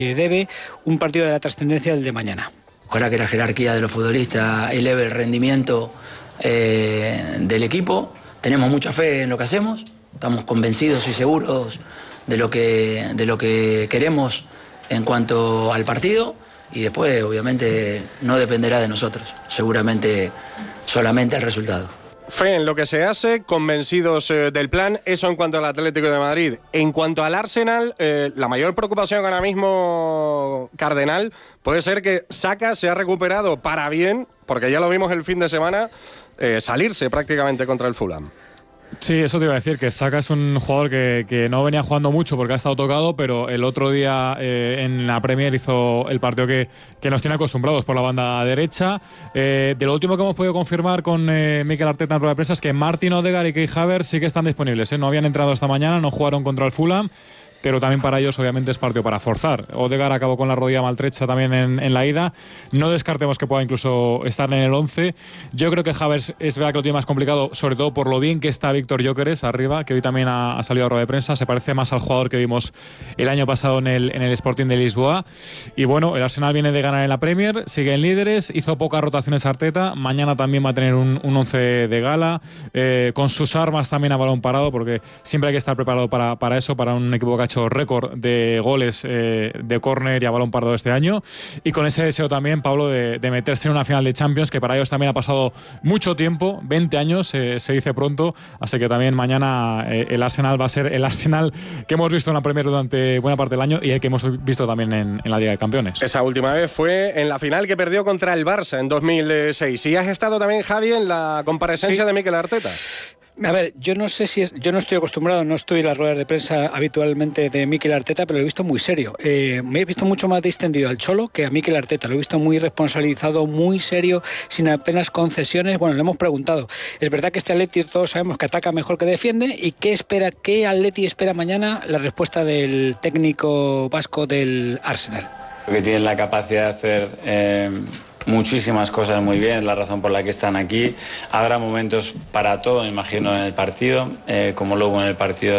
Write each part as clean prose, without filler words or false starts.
debe un partido de la trascendencia del de mañana. Ojalá que la jerarquía de los futbolistas eleve el rendimiento del equipo. Tenemos mucha fe en lo que hacemos, estamos convencidos y seguros de lo que queremos en cuanto al partido, y después obviamente no dependerá de nosotros, seguramente solamente el resultado. Fe en lo que se hace, convencidos del plan, eso en cuanto al Atlético de Madrid. En cuanto al Arsenal, la mayor preocupación ahora mismo, Cardenal, puede ser que Saka se ha recuperado para bien, porque ya lo vimos el fin de semana, salirse prácticamente contra el Fulham. Sí, eso te iba a decir, que Saka es un jugador que no venía jugando mucho porque ha estado tocado, pero el otro día en la Premier hizo el partido que nos tiene acostumbrados por la banda derecha. De lo último que hemos podido confirmar con Mikel Arteta en rueda de prensa es que Martin Odegaard y Kai Havertz sí que están disponibles. No habían entrado esta mañana, no jugaron contra el Fulham, pero también para ellos obviamente es partido para forzar. Odegaard acabó con la rodilla maltrecha también en la ida. No descartemos que pueda incluso estar en el 11. Yo creo que Havertz es verdad que lo tiene más complicado, sobre todo por lo bien que está Víctor Gyökeres arriba, que hoy también ha salido a rueda de prensa. Se parece más al jugador que vimos el año pasado en el Sporting de Lisboa. Y bueno, el Arsenal viene de ganar en la Premier, sigue en líderes, hizo pocas rotaciones Arteta. Mañana también va a tener un 11 de gala, con sus armas también a balón parado, porque siempre hay que estar preparado para eso, para un equipo que ha hecho récord de goles de córner y a balón parado este año, y con ese deseo también, Pablo, de meterse en una final de Champions, que para ellos también ha pasado mucho tiempo, 20 años, se dice pronto, así que también mañana el Arsenal va a ser el Arsenal que hemos visto en la Premier durante buena parte del año y el que hemos visto también en la Liga de Campeones. Esa última vez fue en la final que perdió contra el Barça en 2006. ¿Y has estado también, Javi, en la comparecencia de Mikel Arteta? A ver, yo no estoy acostumbrado, no estoy en las ruedas de prensa habitualmente de Mikel Arteta, pero lo he visto muy serio. Me he visto mucho más distendido al Cholo que a Mikel Arteta. Lo he visto muy responsabilizado, muy serio, sin apenas concesiones. Bueno, le hemos preguntado. Es verdad que este Atleti todos sabemos que ataca mejor que defiende. ¿Y qué Atleti espera mañana? La respuesta del técnico vasco del Arsenal. Que tienen la capacidad de hacer muchísimas cosas muy bien, la razón por la que están aquí. Habrá momentos para todo, me imagino, en el partido, como luego en el partido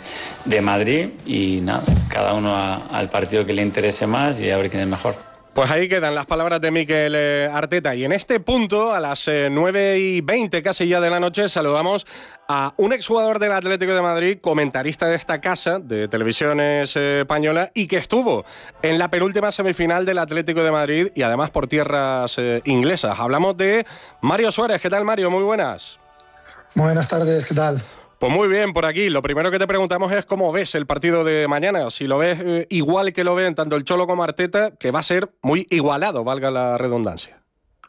de Madrid, y nada, cada uno al partido que le interese más y a ver quién es mejor. Pues ahí quedan las palabras de Mikel Arteta. Y en este punto, a las 9:20 casi ya de la noche, saludamos a un exjugador del Atlético de Madrid, comentarista de esta casa de televisiones española, y que estuvo en la penúltima semifinal del Atlético de Madrid y además por tierras inglesas. Hablamos de Mario Suárez. ¿Qué tal, Mario? Muy buenas. Muy buenas tardes, ¿qué tal? Pues muy bien, por aquí. Lo primero que te preguntamos es cómo ves el partido de mañana. Si lo ves igual que lo ven tanto el Cholo como Arteta, que va a ser muy igualado, valga la redundancia.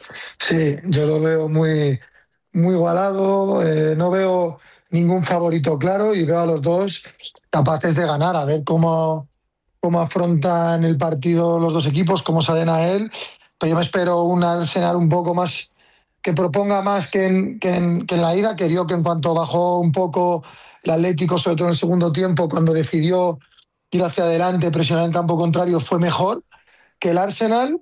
Sí, yo lo veo muy, muy igualado. No veo ningún favorito claro y veo a los dos capaces de ganar. A ver cómo afrontan el partido los dos equipos, cómo salen a él. Pero yo me espero un Arsenal un poco más, que proponga más que en la ida, que vio que en cuanto bajó un poco el Atlético, sobre todo en el segundo tiempo, cuando decidió ir hacia adelante, presionar en campo contrario, fue mejor que el Arsenal.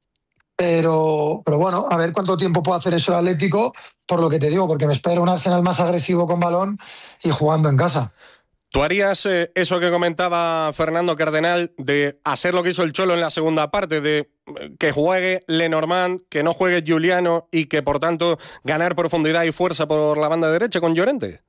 Pero bueno, a ver cuánto tiempo puede hacer eso el Atlético, por lo que te digo, porque me espero un Arsenal más agresivo con balón y jugando en casa. ¿Tú harías eso que comentaba Fernando Cardenal, de hacer lo que hizo el Cholo en la segunda parte, de que juegue Lenormand, que no juegue Giuliano y que por tanto ganar profundidad y fuerza por la banda derecha con Llorente?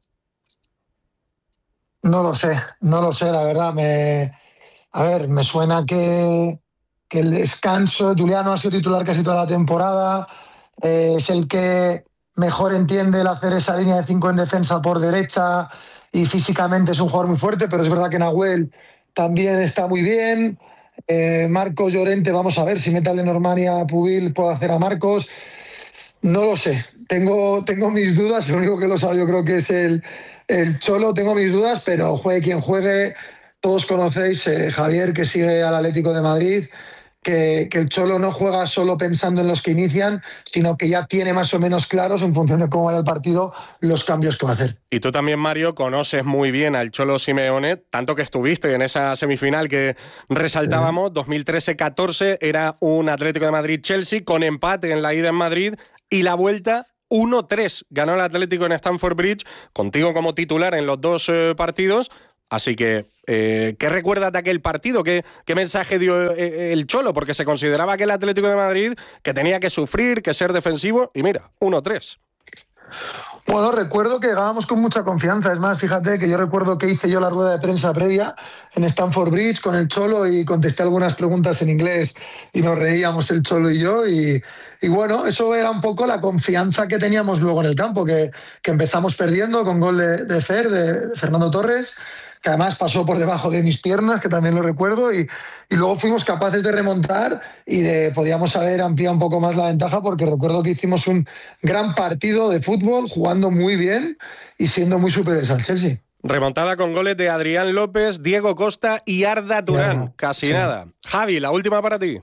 No lo sé, la verdad. Me suena que el descanso, Giuliano ha sido titular casi toda la temporada, es el que mejor entiende el hacer esa línea de 5 en defensa por derecha, y físicamente es un jugador muy fuerte, pero es verdad que Nahuel también está muy bien. Marcos Llorente, vamos a ver si mete a Lenormand y a Pubil, puede hacer a Marcos. No lo sé, tengo mis dudas. Lo único que lo sabe yo creo que es el Cholo. Tengo mis dudas, pero juegue quien juegue, todos conocéis, Javier, que sigue al Atlético de Madrid, que el Cholo no juega solo pensando en los que inician, sino que ya tiene más o menos claros, en función de cómo vaya el partido, los cambios que va a hacer. Y tú también, Mario, conoces muy bien al Cholo Simeone, tanto que estuviste en esa semifinal que resaltábamos, sí. 2013-14, era un Atlético de Madrid-Chelsea con empate en la ida en Madrid y la vuelta 1-3. Ganó el Atlético en Stamford Bridge, contigo como titular en los dos partidos. Así que, ¿qué recuerdas de aquel partido? ¿Qué mensaje dio el Cholo? Porque se consideraba que el Atlético de Madrid que tenía que sufrir, que ser defensivo, y mira, 1-3. Bueno, recuerdo que llegábamos con mucha confianza. Es más, fíjate que yo recuerdo que hice yo la rueda de prensa previa en Stamford Bridge con el Cholo y contesté algunas preguntas en inglés y nos reíamos el Cholo y yo. Y bueno, eso era un poco la confianza que teníamos luego en el campo, que empezamos perdiendo con gol de Fernando Torres, que además pasó por debajo de mis piernas, que también lo recuerdo, y luego fuimos capaces de remontar y podíamos haber ampliado un poco más la ventaja, porque recuerdo que hicimos un gran partido de fútbol, jugando muy bien y siendo muy superiores al Chelsea. Remontada con goles de Adrián López, Diego Costa y Arda Turán. Casi nada. Javi, la última para ti.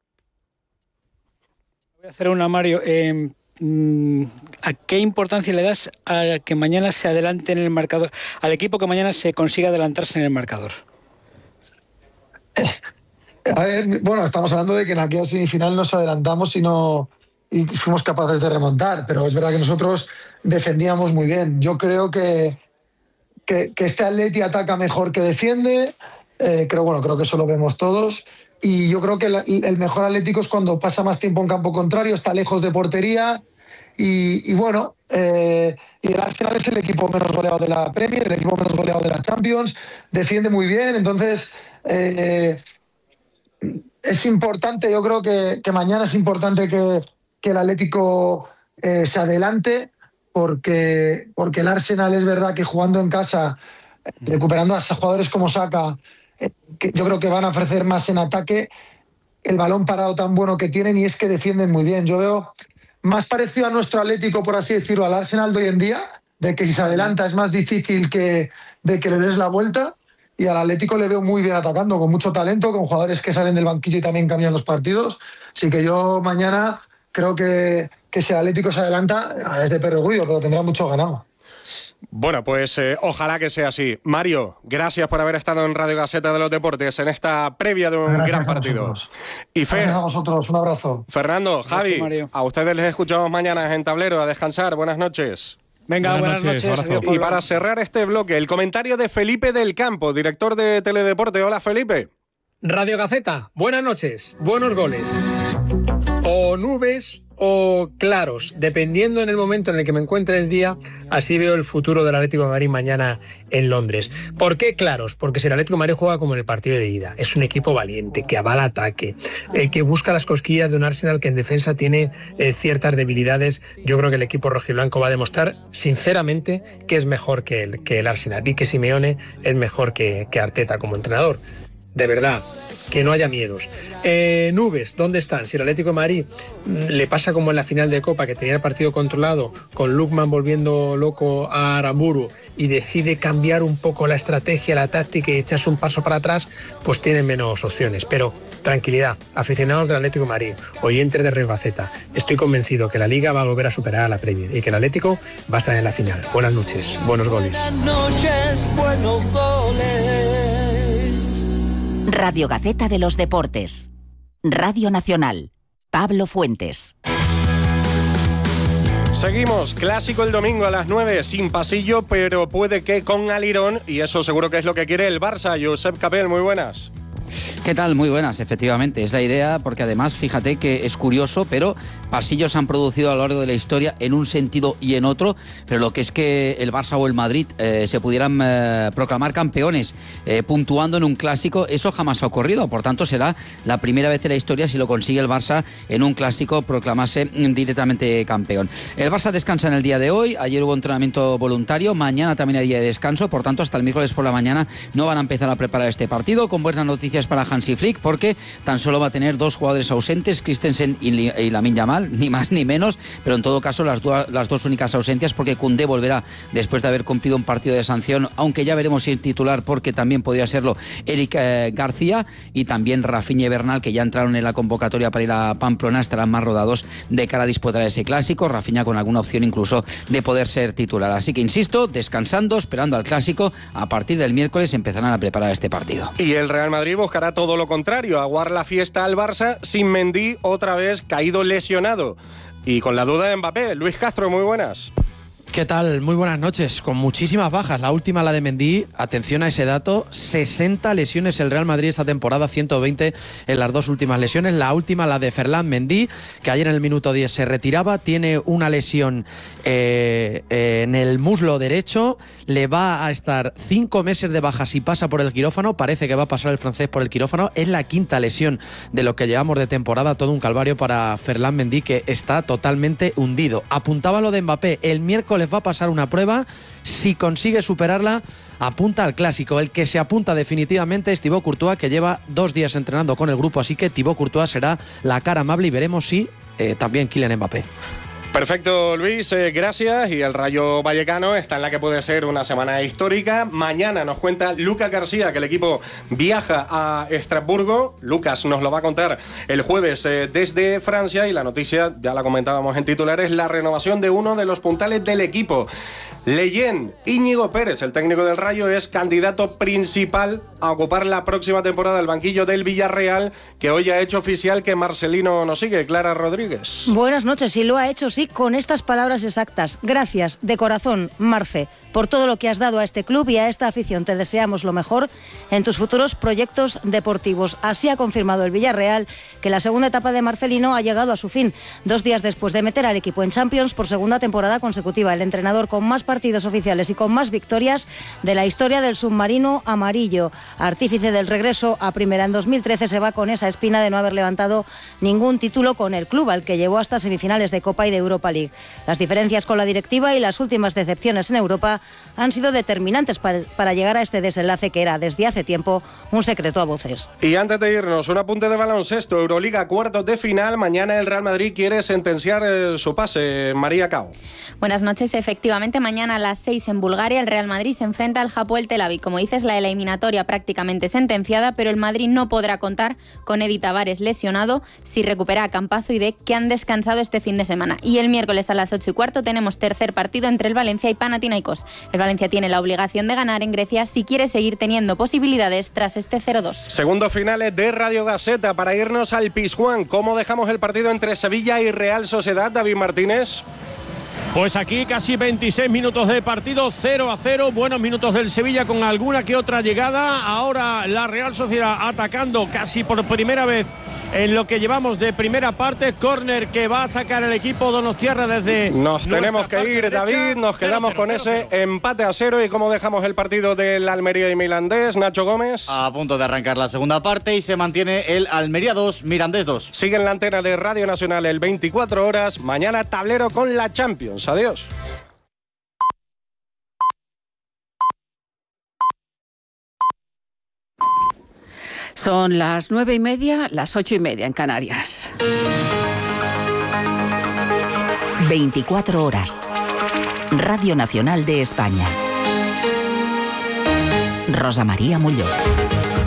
Voy a hacer una, Mario. ¿A qué importancia le das a que mañana se adelante en el marcador, al equipo que mañana se consiga adelantarse en el marcador? A ver, bueno, estamos hablando de que en aquella semifinal nos adelantamos y fuimos capaces de remontar, pero es verdad que nosotros defendíamos muy bien. Yo creo que este Atleti ataca mejor que defiende, creo que eso lo vemos todos. Y yo creo que el mejor Atlético es cuando pasa más tiempo en campo contrario, está lejos de portería y el Arsenal es el equipo menos goleado de la Premier, el equipo menos goleado de la Champions, defiende muy bien, entonces es importante, yo creo que mañana es importante que el Atlético se adelante, porque el Arsenal es verdad que jugando en casa, recuperando a jugadores como Saka, que yo creo que van a ofrecer más en ataque, el balón parado tan bueno que tienen, y es que defienden muy bien. Yo veo más parecido a nuestro Atlético, por así decirlo, al Arsenal de hoy en día, de que si se adelanta es más difícil de que le des la vuelta, y al Atlético le veo muy bien atacando, con mucho talento, con jugadores que salen del banquillo y también cambian los partidos. Así que yo mañana creo que si el Atlético se adelanta, es de perogrullo, pero tendrá mucho ganado. Bueno, pues ojalá que sea así. Mario, gracias por haber estado en Radio Gaceta de los Deportes en esta previa de un gran partido. Y Fer, gracias a vosotros, un abrazo. Fernando, Javi, gracias, a ustedes les escuchamos mañana en Tablero. A descansar, buenas noches. Venga, buenas noches. Y para cerrar este bloque, el comentario de Felipe del Campo, director de Teledeporte. Hola, Felipe. Radio Gaceta, buenas noches, buenos goles. O nubes o claros, dependiendo en el momento en el que me encuentre el día, así veo el futuro del Atlético de Madrid mañana en Londres. ¿Por qué claros? Porque si el Atlético de Madrid juega como en el partido de ida, es un equipo valiente, que avala ataque, que busca las cosquillas de un Arsenal que en defensa tiene ciertas debilidades. Yo creo que el equipo rojiblanco va a demostrar sinceramente que es mejor que el Arsenal, y que Simeone es mejor que Arteta como entrenador. De verdad, que no haya miedos. Nubes, ¿dónde están? Si el Atlético de Madrid le pasa como en la final de Copa, que tenía el partido controlado, con Lookman volviendo loco a Aramburu, y decide cambiar un poco la estrategia, la táctica, y echarse un paso para atrás, pues tienen menos opciones. Pero tranquilidad, aficionados del Atlético de Madrid, oyentes de Red Gaceta, estoy convencido que la Liga va a volver a superar a la Premier y que el Atlético va a estar en la final. Buenas noches, buenos goles. Buenas noches, buenos goles. Radio Gaceta de los Deportes. Radio Nacional. Pablo Fuentes. Seguimos, clásico el domingo a las 9, sin pasillo, pero puede que con alirón, y eso seguro que es lo que quiere el Barça. Josep Capel, muy buenas. ¿Qué tal? Muy buenas, efectivamente, es la idea, porque además, fíjate que es curioso, pero pasillos han producido a lo largo de la historia en un sentido y en otro, pero lo que es que el Barça o el Madrid se pudieran proclamar campeones puntuando en un clásico, eso jamás ha ocurrido, por tanto será la primera vez en la historia si lo consigue el Barça en un clásico proclamarse directamente campeón. El Barça descansa en el día de hoy, ayer hubo entrenamiento voluntario, mañana también hay día de descanso, por tanto hasta el miércoles por la mañana no van a empezar a preparar este partido, con buenas noticias para Hansi Flick, porque tan solo va a tener dos jugadores ausentes, Christensen y Lamine Yamal, ni más ni menos, pero en todo caso las dos únicas ausencias, porque Koundé volverá después de haber cumplido un partido de sanción, aunque ya veremos si es titular, porque también podría serlo Eric García, y también Rafinha y Bernal, que ya entraron en la convocatoria para ir a Pamplona, estarán más rodados de cara a disputar ese clásico, Rafinha con alguna opción incluso de poder ser titular. Así que insisto, descansando, esperando al clásico, a partir del miércoles empezarán a preparar este partido. Y el Real Madrid buscará todo lo contrario, aguar la fiesta al Barça sin Mendy, otra vez caído lesionado. Y con la duda de Mbappé. Luis Castro, muy buenas. ¿Qué tal? Muy buenas noches. Con muchísimas bajas. La última, la de Mendy. Atención a ese dato. 60 lesiones el Real Madrid esta temporada, 120 en las 2 últimas lesiones. La última, la de Ferland Mendy, que ayer en el minuto 10 se retiraba. Tiene una lesión en el muslo derecho. Le va a estar 5 meses de baja si pasa por el quirófano. Parece que va a pasar el francés por el quirófano. Es la 5ª lesión de lo que llevamos de temporada. Todo un calvario para Ferland Mendy, que está totalmente hundido. Apuntaba lo de Mbappé. El miércoles va a pasar una prueba. Si consigue superarla, apunta al clásico. El que se apunta definitivamente es Thibaut Courtois, que lleva 2 días entrenando con el grupo, así que Thibaut Courtois será la cara amable y veremos si también Kylian Mbappé. Perfecto, Luis, gracias. Y el Rayo Vallecano está en la que puede ser una semana histórica. Mañana nos cuenta Lucas García que el equipo viaja a Estrasburgo. Lucas nos lo va a contar el jueves desde Francia, y la noticia, ya la comentábamos en titulares, la renovación de uno de los puntales del equipo. Leyen, Íñigo Pérez, el técnico del Rayo, es candidato principal a ocupar la próxima temporada el banquillo del Villarreal, que hoy ha hecho oficial que Marcelino nos sigue. Clara Rodríguez. Buenas noches, y lo ha hecho, sí, con estas palabras exactas. Gracias, de corazón, Marce, por todo lo que has dado a este club y a esta afición. Te deseamos lo mejor en tus futuros proyectos deportivos. Así ha confirmado el Villarreal que la segunda etapa de Marcelino ha llegado a su fin, 2 días después de meter al equipo en Champions por segunda temporada consecutiva. El entrenador con más partidos oficiales y con más victorias de la historia del submarino amarillo, artífice del regreso a primera en 2013, se va con esa espina de no haber levantado ningún título con el club, al que llevó hasta semifinales de Copa y de Europa League. Las diferencias con la directiva y las últimas decepciones en Europa han sido determinantes para llegar a este desenlace que era desde hace tiempo un secreto a voces. Y antes de irnos, un apunte de baloncesto. Euroliga, cuartos de final. Mañana el Real Madrid quiere sentenciar su pase. María Cao. Buenas noches. Efectivamente, mañana a las 6 en Bulgaria el Real Madrid se enfrenta al Hapoel Tel Aviv. Como dices, la eliminatoria prácticamente sentenciada, pero el Madrid no podrá contar con Edi Tavares lesionado, si recupera a Campazzo y Dec, que han descansado este fin de semana. Y el miércoles a las 8:15 tenemos tercer partido entre el Valencia y Panathinaikos. El Valencia tiene la obligación de ganar en Grecia si quiere seguir teniendo posibilidades tras este 0-2. Segundo finales de Radio Gaceta para irnos al Pizjuán. ¿Cómo dejamos el partido entre Sevilla y Real Sociedad, David Martínez? Pues aquí casi 26 minutos de partido, 0-0, buenos minutos del Sevilla con alguna que otra llegada. Ahora la Real Sociedad atacando casi por primera vez en lo que llevamos de primera parte. Córner que va a sacar el equipo donostiarra desde... Nos tenemos que ir, derecha. David, nos quedamos con ese empate a 0. ¿Y cómo dejamos el partido del Almería y Mirandés, Nacho Gómez? A punto de arrancar la segunda parte y se mantiene el Almería 2, Mirandés 2. Sigue en la antena de Radio Nacional el 24 horas. Mañana tablero con la Champions. Adiós. Son las 9:30, las 8:30 en Canarias. 24 horas. Radio Nacional de España. Rosa María Muñoz.